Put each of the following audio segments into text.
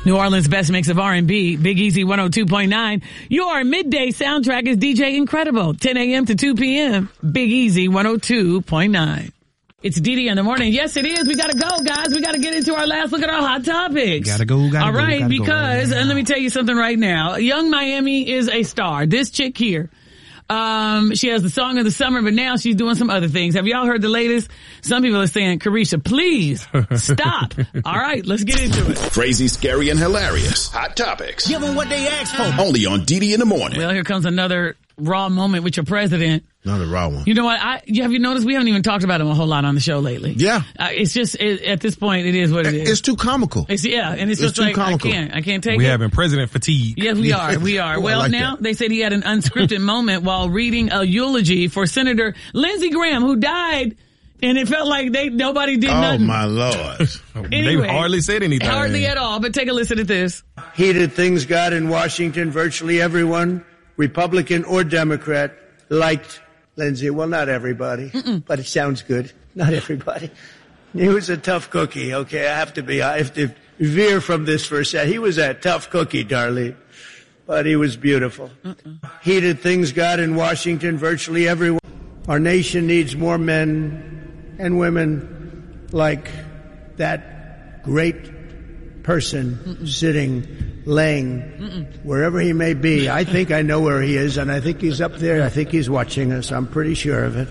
New Orleans' best mix of R&B, Big Easy 102.9. Your midday soundtrack is DJ Incredible, 10 a.m. to 2 p.m. Big Easy 102.9. It's DD in the morning. Yes, it is. We gotta go, guys. We gotta get into our last look at our hot topics. Gotta go. All right, because, and let me tell you something right now. Young Miami is a star. This chick here. She has the song of the summer, but now she's doing some other things. Have y'all heard the latest? Some people are saying, Carisha, please stop. All right, let's get into it. Crazy, scary, and hilarious. Hot topics. Give them what they asked for. Only on DD in the morning. Well, here comes another raw moment with your president. Another raw one. You know what? Have you noticed we haven't even talked about him a whole lot on the show lately? Yeah. It's just, at this point, it is what it is. It's too comical. And it's just too like, comical. I can't take it. We having president fatigue. Yes, we are. We are. Ooh, well, like now that. they said he had an unscripted moment while reading a eulogy for Senator Lindsey Graham, who died, and it felt like nobody did nothing. Oh, my Lord. Anyway, They hardly said anything. Hardly at all, but take a listen to this. Heated things got in Washington. Virtually everyone, Republican or Democrat, liked Lindsey. Well, not everybody, but it sounds good. Not everybody. He was a tough cookie, okay? I have to veer from this for a second. He was a tough cookie, Darlene, but he was beautiful. Heated things got in Washington. Virtually everyone. Our nation needs more men and women like that great person laying wherever he may be. I think I know where he is, and I think he's up there. I think he's watching us. I'm pretty sure of it.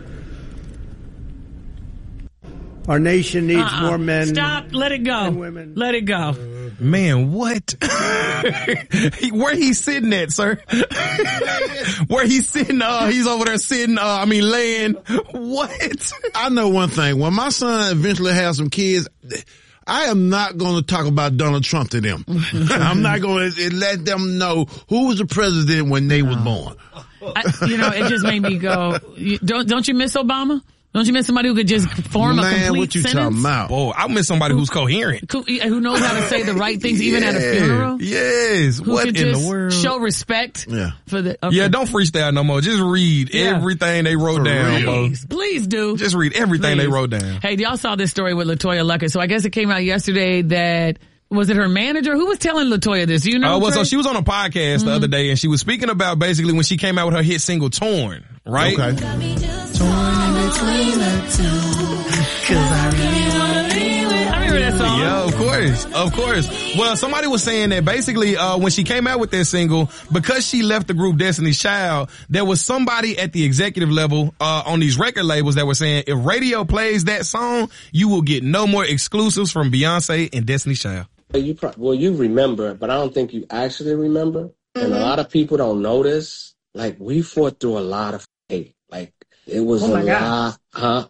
Our nation needs more men. Stop. Let it go. And women. Let it go. Man, what? Where he sitting at, sir? Where he sitting? He's over there sitting, laying. What? I know one thing. When my son eventually has some kids, I am not going to talk about Donald Trump to them. I'm not going to let them know who was the president when they was born. It just made me go, don't you miss Obama? Don't you miss somebody who could just form a complete what you sentence? talking about? Oh, I miss somebody who's coherent. Who knows how to say the right things even at a funeral? Yes. Who What could in just the world? show respect for the... Okay. Yeah, don't freestyle no more. Just read everything they wrote down, bro. Please do. Just read everything they wrote down. Hey, y'all saw this story with LaToya Luckett. So I guess it came out yesterday that... Was it her manager? Who was telling LaToya this? Do you know? So she was on a podcast the other day, and she was speaking about basically when she came out with her hit single "Torn," right? Okay. Torn in between the two, 'cause I really wanna be with. I remember that song. Yeah, of course. Well, somebody was saying that basically when she came out with that single, because she left the group Destiny's Child, there was somebody at the executive level on these record labels that were saying if radio plays that song, you will get no more exclusives from Beyonce and Destiny's Child. You remember, but I don't think you actually remember. And a lot of people don't know this. Like, we fought through a lot of hate. Like, it was a lot. No.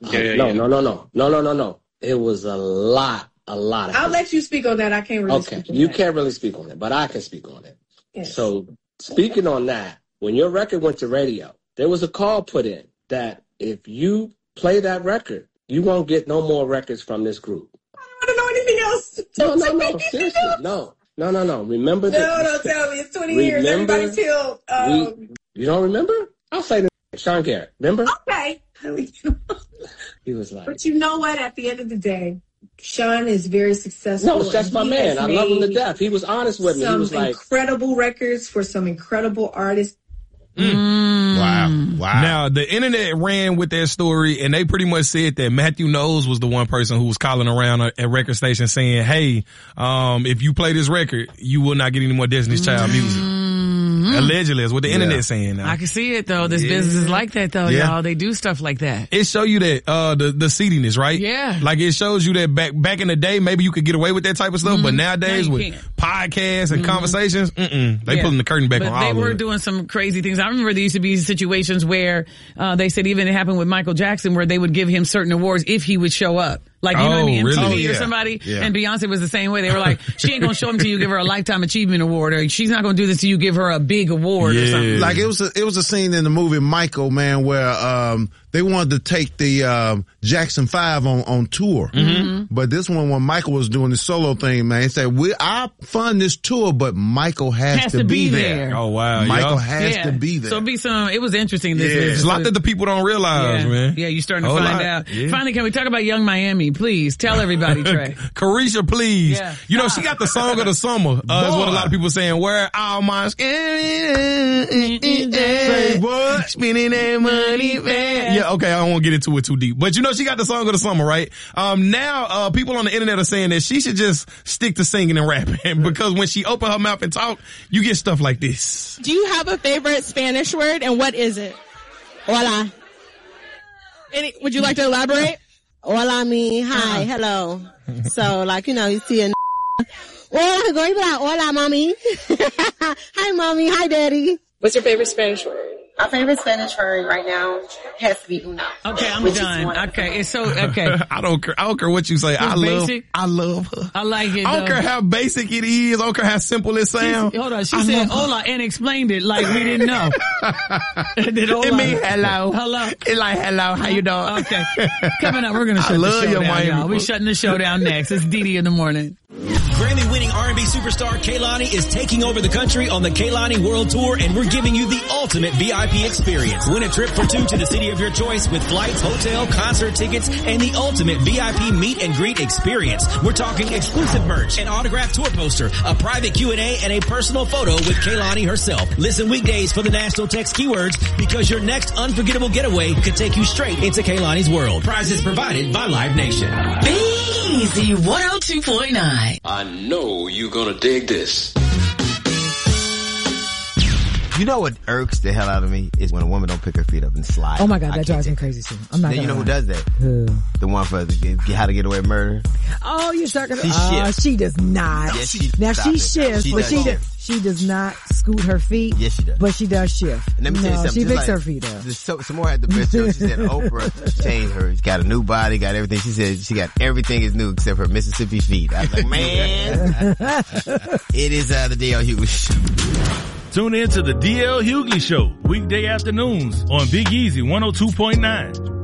It was a lot of I'll hate. let you speak on that. I can't really speak on that. You can't really speak on it, but I can speak on it. Yes. So, speaking on that, when your record went to radio, there was a call put in that if you play that record, you won't get no more records from this group. I don't know anything else. No, seriously, no. Remember that? No, don't tell me. It's 20 years. Everybody killed. You don't remember? I'll say the Sean Garrett. Remember? Okay. He was like. But you know what? At the end of the day, Sean is very successful. No, that's my man. I love him to death. He was honest with me. He was like. Incredible records for some incredible artists. Wow. Now, the internet ran with that story, and they pretty much said that Matthew Knowles was the one person who was calling around at record stations saying, hey, if you play this record, you will not get any more Destiny's Child music. Allegedly, is what the internet saying now. I can see it, though. This business is like that, though, y'all. They do stuff like that. It show you that, the seediness, right? Yeah. Like, it shows you that back in the day, maybe you could get away with that type of stuff, but nowadays No, with you can't. podcasts and conversations, they pulling the curtain back on all They of were it. doing some crazy things. I remember there used to be situations where, they said even it happened with Michael Jackson where they would give him certain awards if he would show up. Like, you know what I mean? Really? MTV or somebody. Yeah. And Beyonce was the same way. They were like, she ain't gonna show him till you give her a Lifetime Achievement Award, or she's not gonna do this till you give her a big award or something. Like it was a scene in the movie Michael, man, where they wanted to take the Jackson 5 on tour. But this one, when Michael was doing the solo thing, man, he said, I fund this tour, but Michael has to be there. Oh, wow. Michael has to be there. So it was interesting. There's a lot that the people don't realize, man. Yeah, you're starting to find out. Yeah. Finally, can we talk about Young Miami? Please tell everybody, Trey. Carisha, please. Yeah. You know, she got the song of the summer, is what a lot of people are saying. Where all my Say what? Spending that money, man. Yeah, okay, I don't want to get into it too deep. But you know, she got the song of the summer, right? Now, people on the internet are saying that she should just stick to singing and rapping because when she open her mouth and talk, you get stuff like this. Do you have a favorite Spanish word, and what is it? Hola. Would you like to elaborate? Hola mean hi, hello. So, like, you know, you see a hola, go, you be like, hola, mommy. Hi, mommy. Hi, daddy. What's your favorite Spanish word? My favorite Spanish word right now has to be una. Okay, I'm done. Okay, it's so, okay. I don't care what you say. I love her. I like it. I don't care how basic it is. I don't care how simple it sounds. Hold on. She said hola and explained it like we didn't know. It means hello. Hello. It's like hello. How you doing? Okay. Coming up, we're going to shut the show down, y'all. We're shutting the show down next. It's Dee Dee in the morning. Grammy-winning R&B superstar Kehlani is taking over the country on the Kehlani World Tour, and we're giving you the ultimate VIP experience. Win a trip for two to the city of your choice with flights, hotel, concert tickets, and the ultimate VIP meet and greet experience. We're talking exclusive merch, an autographed tour poster, a private Q&A, and a personal photo with Kehlani herself. Listen weekdays for the national text keywords because your next unforgettable getaway could take you straight into Kehlani's world. Prizes provided by Live Nation. Easy 102.9. I know you're gonna dig this. You know what irks the hell out of me is when a woman don't pick her feet up and slide. Oh my God, that drives me crazy too. I'm not. Then you know who does that? Who? The one for How to Get Away with Murder. Oh, you're talking about. She does not. Yes, she now she shifts, but she does not scoot her feet. Yes, she does. But she does shift. And let me tell you something. She picks her feet up. Some more had the best show. She said Oprah changed her. She's got a new body, got everything. She said she got everything is new except her Mississippi feet. I was like, man. It is the D.L. Hughley Show. Tune in to the D.L. Hughley Show, weekday afternoons on Big Easy 102.9.